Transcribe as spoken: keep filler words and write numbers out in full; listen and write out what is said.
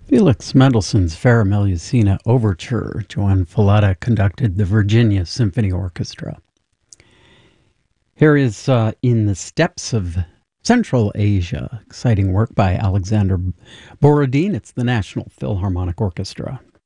Felix Mendelssohn's Faramelusina Overture. Joan Falletta conducted the Virginia Symphony Orchestra. Here is uh, In the Steppes of Central Asia. Exciting work by Alexander Borodin. It's the National Philharmonic Orchestra.